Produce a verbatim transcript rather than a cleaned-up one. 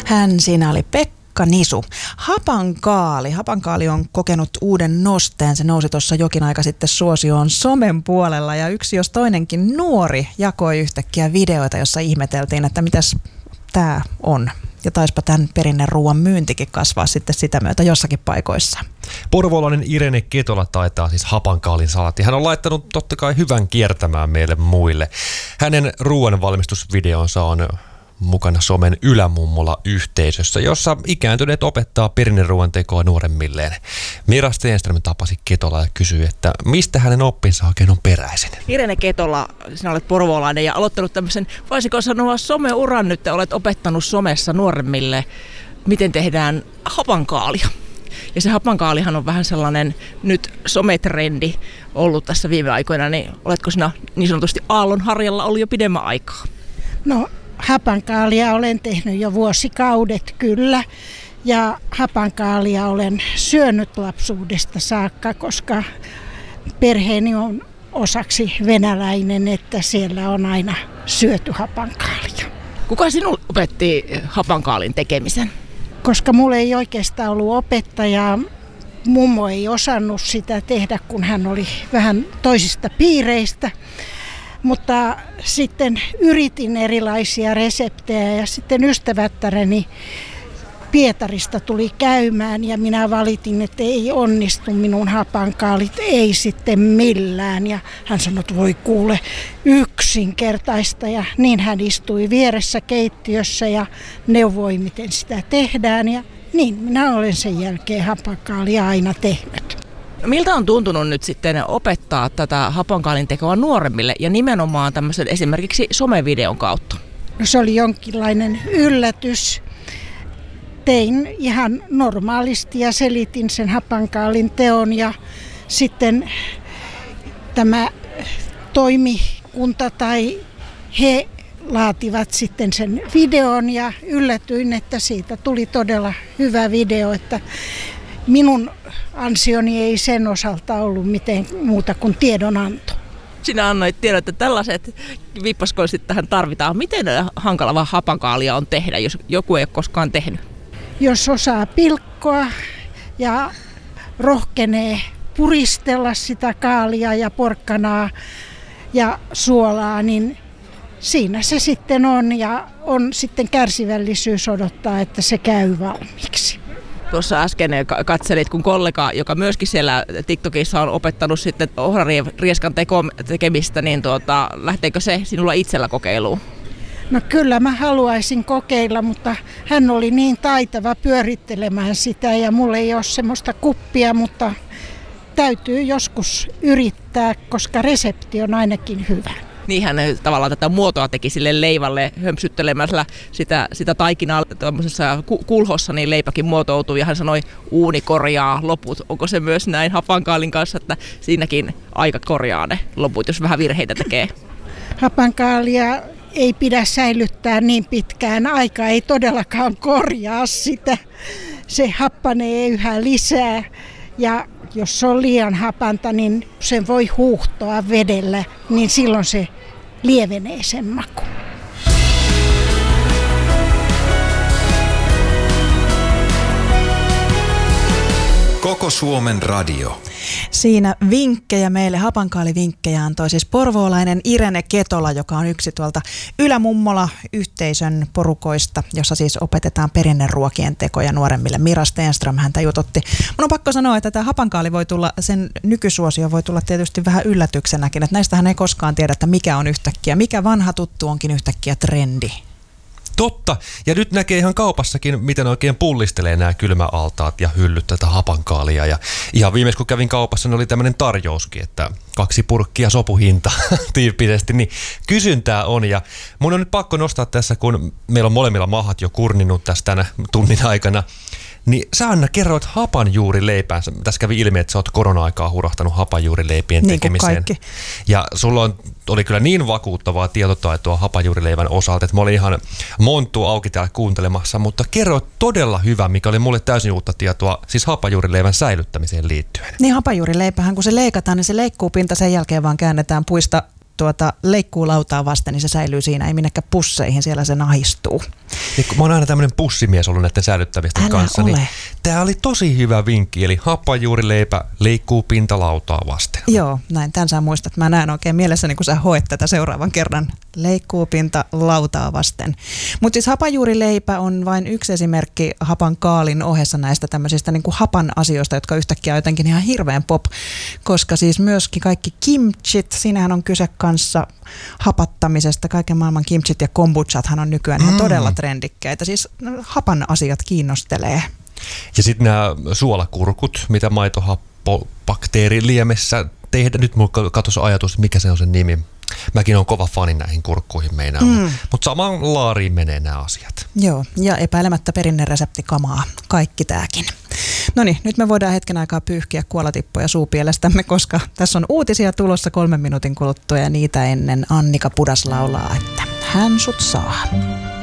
Hän siinä oli Pekka Nisu. Hapankaali. Hapankaali on kokenut uuden nosteen. Se nousi tuossa jokin aika sitten suosioon somen puolella ja yksi jos toinenkin nuori jakoi yhtäkkiä videoita, jossa ihmeteltiin, että mitäs tämä on. Ja taispa tämän perinneruuan myyntikin kasvaa sitten sitä myötä jossakin paikoissa. Porvoolainen Irene Ketola taitaa siis Hapankaalin salatti. Hän on laittanut totta kai hyvän kiertämään meille muille. Hänen ruoanvalmistusvideonsa on mukana somen Ylämummola-yhteisössä, jossa ikääntyneet opettaa perinneruoan tekoa nuoremmilleen. Mira Stenström tapasi Ketolaa ja kysyi, että mistä hänen oppinsa oikein on peräisin. Irene Ketola, sinä olet porvoolainen ja aloittanut tämmöisen, voisiko sanoa someuran nyt, olet opettanut somessa nuoremmille, miten tehdään hapankaalia. Ja se hapankaalihan on vähän sellainen nyt sometrendi ollut tässä viime aikoina, niin oletko sinä niin sanotusti aallonharjalla ollut jo pidemmän aikaa? No hapankaalia olen tehnyt jo vuosikaudet kyllä ja hapankaalia olen syönyt lapsuudesta saakka, koska perheeni on osaksi venäläinen, että siellä on aina syöty hapankaalia. Kuka sinulle opetti hapankaalin tekemisen? Koska mulla ei oikeastaan ollut opettajaa, mummo ei osannut sitä tehdä, kun hän oli vähän toisista piireistä. Mutta sitten yritin erilaisia reseptejä ja sitten ystävättäreni Pietarista tuli käymään ja minä valitin, että ei onnistu minun hapankaalit, ei sitten millään. Ja hän sanoi, että voi kuule, yksinkertaista ja niin hän istui vieressä keittiössä ja neuvoi, miten sitä tehdään ja niin minä olen sen jälkeen hapankaalia aina tehnyt. Miltä on tuntunut nyt sitten opettaa tätä hapankaalin tekoa nuoremmille ja nimenomaan tämmöisen esimerkiksi somevideon kautta? No se oli jonkinlainen yllätys. Tein ihan normaalisti ja selitin sen hapankaalin teon ja sitten tämä toimikunta tai he laativat sitten sen videon ja yllätyin, että siitä tuli todella hyvä video, että minun ansioni ei sen osalta ollut mitään muuta kuin tiedonanto. Sinä annoit tiedon, että tällaiset viippaskonstit tähän tarvitaan. Miten hankala hapankaalia on tehdä, jos joku ei ole koskaan tehnyt? Jos osaa pilkkoa ja rohkenee puristella sitä kaalia ja porkkanaa ja suolaa, niin siinä se sitten on ja on sitten kärsivällisyys odottaa, että se käy valmiiksi. Tuossa äsken katselit, kun kollega, joka myöskin siellä TikTokissa on opettanut sitten ohrarieskan tekemistä, niin tuota, lähteekö se sinulla itsellä kokeiluun? No kyllä mä haluaisin kokeilla, mutta hän oli niin taitava pyörittelemään sitä ja mulla ei ole semmoista kuppia, mutta täytyy joskus yrittää, koska resepti on ainakin hyvä. Niin hän tavallaan tätä muotoa teki sille leivälle hömpsyttelemällä sitä, sitä taikinaa tuollaisessa kulhossa, niin leipäkin muotoutui ja hän sanoi uuni korjaa loput. Onko se myös näin hapankaalin kanssa, että siinäkin aika korjaa ne loput, jos vähän virheitä tekee? Hapankaalia ei pidä säilyttää niin pitkään. Aika ei todellakaan korjaa sitä. Se happanee yhä lisää ja jos se on liian hapanta, niin sen voi huuhtoa vedellä, niin silloin se lievenee sen maku. Koko Suomen radio. Siinä vinkkejä meille, hapankaalivinkkejä antoi siis porvoolainen Irene Ketola, joka on yksi tuolta Ylämummola-yhteisön porukoista, jossa siis opetetaan perinneruokien tekoja nuoremmille. Mira Stenström häntä jututti. Mun on pakko sanoa, että tämä hapankaali voi tulla, sen nykysuosio voi tulla tietysti vähän yllätyksenäkin, että näistähän ei koskaan tiedä, että mikä on yhtäkkiä, mikä vanha tuttu onkin yhtäkkiä trendi. Totta. Ja nyt näkee ihan kaupassakin, miten oikein pullistelee nämä kylmäaltaat ja hyllyt tätä hapankaalia. Ja ihan viimeis kun kävin kaupassa, niin oli tämmöinen tarjouskin, että kaksi purkkia sopuhinta tyyppisesti. Niin kysyntää on ja mun on nyt pakko nostaa tässä, kun meillä on molemmilla mahat jo kurninut tässä tänä tunnin aikana. Niin sä Anna kerroit hapanjuurileipään. Tässä kävi ilmi, että sä oot korona-aikaa hurahtanut hapanjuurileipien niin tekemiseen. Kaikki. Ja sulla on, oli kyllä niin vakuuttavaa tietotaitoa hapanjuurileivän osalta, että mä olin ihan monttu auki täällä kuuntelemassa, mutta kerroit todella hyvä, mikä oli mulle täysin uutta tietoa, siis hapanjuurileivän säilyttämiseen liittyen. Niin hapanjuurileipähän, kun se leikataan, niin se leikkuupinta sen jälkeen vaan käännetään puista tuota, leikkuu lautaa vasten, niin se säilyy siinä, ei minnekään pusseihin, siellä se nahistuu. Ja kun mä oon aina tämmöinen pussimies ollut näiden säilyttävisten Älä kanssa, ole. niin tää oli tosi hyvä vinkki, eli hapanjuurileipä leikkuu pintalautaa vasten. Joo, näin. Tän sä muistat. Mä näen oikein mielessäni, kun sä hoet tätä seuraavan kerran. Leikkuupinta lautaa vasten. Mutta siis hapanjuurileipä on vain yksi esimerkki hapankaalin ohessa näistä tämmöisistä niin kuin hapan asioista, jotka yhtäkkiä on jotenkin ihan hirveän pop, koska siis myöskin kaikki kimchit, siinähän on kyse kanssa hapattamisesta. Kaiken maailman kimchit ja kombuchathan on nykyään ihan Mm. todella trendikkäitä. Siis no, hapan asiat kiinnostelee. Ja sitten nämä suolakurkut, mitä maitohappobakteeriliemessä tehdään. Nyt mulla katosi ajatus, mikä se on sen nimi. Mäkin on kova fani näihin kurkkuihin meinaan, mm. mutta samaan laariin menee nämä asiat. Joo, ja epäilemättä perinnereseptikamaa, kaikki tääkin. No niin, nyt me voidaan hetken aikaa pyyhkiä kuolatippoja suupielestämme, koska tässä on uutisia tulossa kolmen minuutin kuluttua ja niitä ennen Annika Pudas laulaa, että hän sut saa.